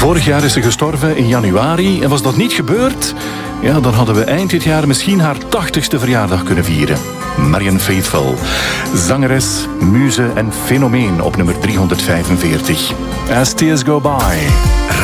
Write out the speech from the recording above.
Vorig jaar is ze gestorven in januari. En was dat niet gebeurd, ja, dan hadden we eind dit jaar misschien haar 80ste verjaardag kunnen vieren. Marianne Faithfull. Zangeres, muze en fenomeen op nummer 345. As Tears Go By.